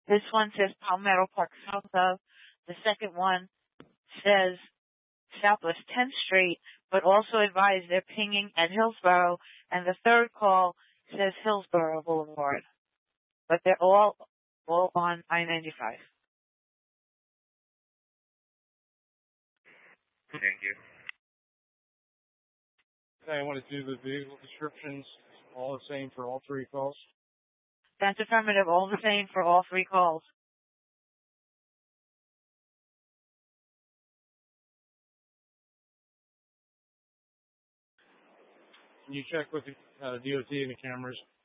This one says Palmetto Park south of. The second one says Southwest 10th Street, but also advised they're pinging at Hillsborough. And the third call says Hillsborough Boulevard. But they're all on I-95. Thank you. Okay, I want to do the vehicle descriptions all the same for all three calls. That's affirmative, all the same for all three calls. Can you check with the DOT and the cameras